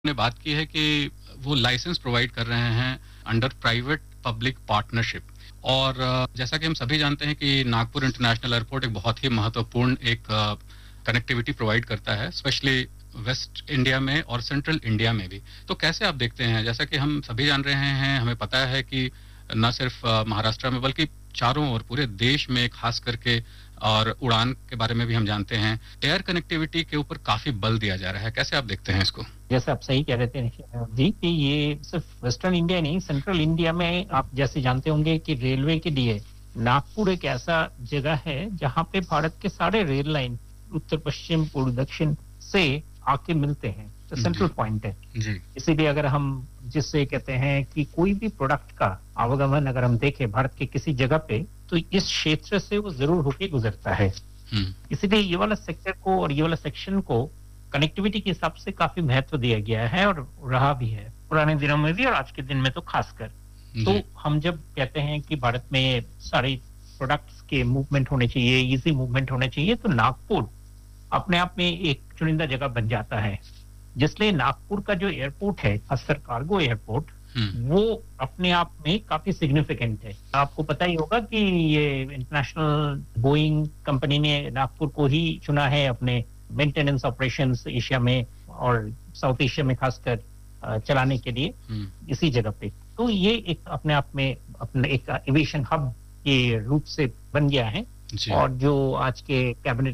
ने बात की है कि वो लाइसेंस प्रोवाइड कर रहे हैं अंडर प्राइवेट पब्लिक पार्टनरशिप और जैसा कि हम सभी जानते हैं कि नागपुर इंटरनेशनल एयरपोर्ट एक बहुत ही महत्वपूर्ण एक कनेक्टिविटी प्रोवाइड करता है, स्पेशली वेस्ट इंडिया में और सेंट्रल इंडिया में भी। तो कैसे आप देखते हैं, जैसा कि हम सभी जान रहे हैं, हमें पता है कि न सिर्फ महाराष्ट्र में बल्कि चारों ओर पूरे देश में खास करके और उड़ान के बारे में भी हम जानते हैं, एयर कनेक्टिविटी के ऊपर काफी बल दिया जा रहा है। कैसे आप देखते हैं इसको? जैसे आप सही कह रहे थे जी कि ये सिर्फ वेस्टर्न इंडिया नहीं, सेंट्रल इंडिया में आप जैसे जानते होंगे कि रेलवे के लिए नागपुर एक ऐसा जगह है जहां पे भारत के सारे रेल लाइन उत्तर पश्चिम पूर्व दक्षिण से आके मिलते हैं, तो सेंट्रल पॉइंट है जी। इसीलिए अगर हम जिससे कहते हैं कि कोई भी प्रोडक्ट का आवागमन अगर हम देखें भारत के किसी जगह पे, तो इस क्षेत्र से वो जरूर होके गुजरता है। इसीलिए ये वाला सेक्टर को और ये वाला सेक्शन को कनेक्टिविटी के हिसाब से काफी महत्व दिया गया है और रहा भी है पुराने दिनों में भी और आज के दिन में तो खासकर। तो हम जब कहते हैं कि भारत में सारे प्रोडक्ट्स के मूवमेंट होने चाहिए, इजी मूवमेंट होने चाहिए, तो नागपुर अपने आप में एक चुनिंदा जगह बन जाता है। जिसलिए नागपुर का जो एयरपोर्ट है, खासकर कार्गो एयरपोर्ट, वो अपने आप में काफी सिग्निफिकेंट है। आपको पता ही होगा कि ये इंटरनेशनल बोइंग कंपनी ने नागपुर को ही चुना है अपने मेंटेनेंस ऑपरेशंस एशिया में और साउथ एशिया में खासकर चलाने के लिए इसी जगह पे। तो ये एक अपने आप में अपने एक एविएशन हब के रूप से बन गया है और जो आज के कैबिनेट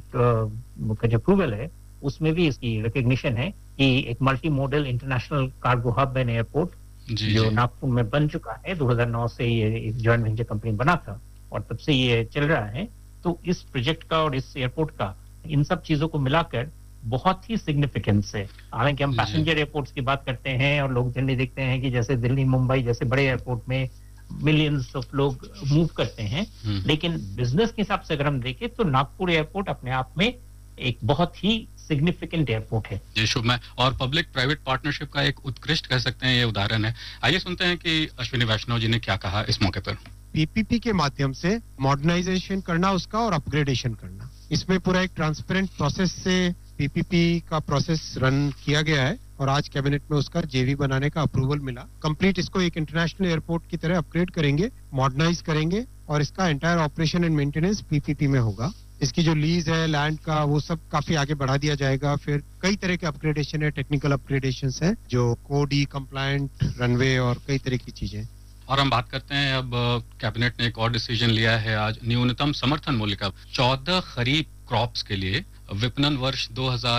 का जो अप्रूवल है उसमें भी इसकी रिकग्निशन है कि एक multi modal international cargo hub and airport जो नागपुर में बन चुका है। 2009 से ये जॉइंट वेंचर कंपनी बना था और तब से ये चल रहा है। तो इस प्रोजेक्ट का और इस एयरपोर्ट का इन सब चीजों को मिलाकर बहुत ही सिग्निफिकेंस है। हालांकि हम पैसेंजर एयरपोर्ट्स की बात करते हैं और लोग जनरली देखते हैं कि जैसे दिल्ली मुंबई जैसे बड़े एयरपोर्ट में मिलियंस ऑफ लोग मूव करते हैं, लेकिन बिजनेस के हिसाब से अगर हम देखें तो नागपुर एयरपोर्ट अपने आप में एक बहुत ही सिग्निफिकेंट एयरपोर्ट है। जी शुभ में और पब्लिक प्राइवेट पार्टनरशिप का एक उत्कृष्ट कह सकते हैं ये उदाहरण है। आइए सुनते हैं कि अश्विनी वैष्णव जी ने क्या कहा इस मौके पर। पीपीपी के माध्यम से मॉडर्नाइजेशन करना उसका और अपग्रेडेशन करना, इसमें पूरा एक ट्रांसपेरेंट प्रोसेस से पीपीपी का प्रोसेस रन किया गया है और आज कैबिनेट में उसका जेवी बनाने का अप्रूवल मिला। कंप्लीट इसको एक इंटरनेशनल एयरपोर्ट की तरह अपग्रेड करेंगे, मॉडर्नाइज करेंगे और इसका entire operation and maintenance PPP में होगा। इसकी जो लीज है लैंड का वो सब काफी आगे बढ़ा दिया जाएगा। फिर कई तरह के अपग्रेडेशन है, टेक्निकल अपग्रेडेशन है जो कोडी कंप्लायंट रनवे और कई तरह की चीजें। और हम बात करते हैं अब कैबिनेट ने एक और डिसीजन लिया है आज न्यूनतम समर्थन मूल्य का 14 खरीफ क्रॉप्स के लिए विपणन वर्ष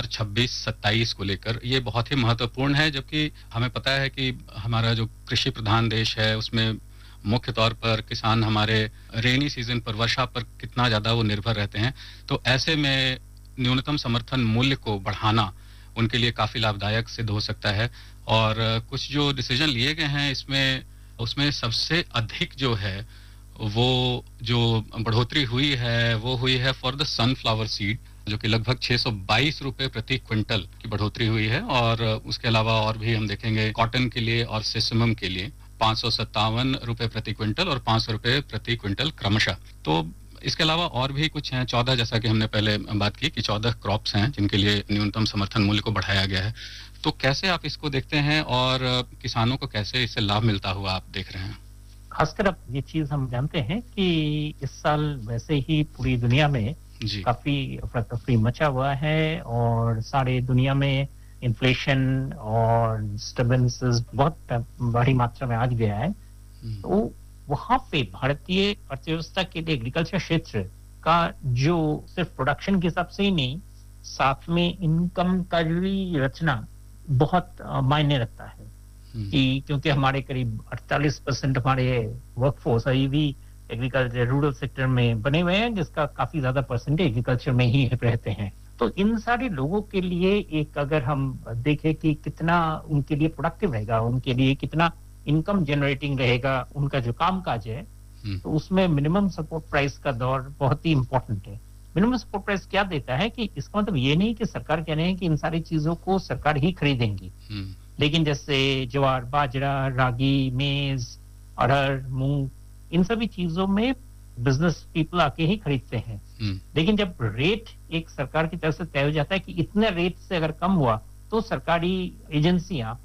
2026-27 को लेकर। ये बहुत ही महत्वपूर्ण है, जबकि हमें पता है कि हमारा जो कृषि प्रधान देश है उसमें मुख्य तौर पर किसान हमारे रेनी सीजन पर, वर्षा पर कितना ज्यादा वो निर्भर रहते हैं। तो ऐसे में न्यूनतम समर्थन मूल्य को बढ़ाना उनके लिए काफी लाभदायक सिद्ध हो सकता है। और कुछ जो डिसीजन लिए गए हैं उसमें सबसे अधिक जो है वो जो बढ़ोतरी हुई है वो हुई है फॉर द सनफ्लावर सीड, जो कि लगभग 622 रुपए प्रति क्विंटल की बढ़ोतरी हुई है। और उसके अलावा और भी हम देखेंगे कॉटन के लिए और सेसमम के लिए 557 रुपए प्रति क्विंटल और 500 रुपए प्रति क्विंटल क्रमशः। तो इसके अलावा और भी कुछ हैं 14, जैसा कि हमने पहले बात की कि 14 क्रॉप्स हैं जिनके लिए न्यूनतम समर्थन मूल्य को बढ़ाया गया है। तो कैसे आप इसको देखते हैं और किसानों को कैसे इससे लाभ मिलता हुआ आप देख रहे हैं? खासकर अब ये चीज हम जानते हैं कि इस साल वैसे ही पूरी दुनिया में काफी अफरा तफरी मचा हुआ है और सारे दुनिया में इन्फ्लेशन और डिस्टर्बेंसेस बहुत बड़ी मात्रा में आ गया है। तो वहां पे भारतीय अर्थव्यवस्था के लिए एग्रीकल्चर क्षेत्र का जो सिर्फ प्रोडक्शन के हिसाब से ही नहीं, साथ में इनकम का भी रचना बहुत मायने रखता है कि क्योंकि हमारे करीब 48% हमारे वर्कफोर्स अभी भी एग्रीकल्चर रूरल सेक्टर में बने हुए हैं, जिसका काफी ज्यादा परसेंटेज एग्रीकल्चर में ही रहते हैं। तो इन सारे लोगों के लिए एक अगर हम देखें कि कितना उनके लिए प्रोडक्टिव रहेगा, उनके लिए कितना इनकम जनरेटिंग रहेगा उनका जो कामकाज है, तो उसमें मिनिमम सपोर्ट प्राइस का दौर बहुत ही इंपॉर्टेंट है। मिनिमम सपोर्ट प्राइस क्या देता है कि इसका मतलब ये नहीं कि सरकार कह रहे हैं कि इन सारी चीजों को सरकार ही खरीदेंगी, लेकिन जैसे ज्वार, बाजरा, रागी, मेज, अरहर, मूंग, इन सभी चीजों में बिजनेस पीपल आके ही खरीदते हैं। लेकिन जब रेट एक सरकार की तरफ से तय हो जाता है कि इतने रेट से अगर कम हुआ तो सरकारी एजेंसियां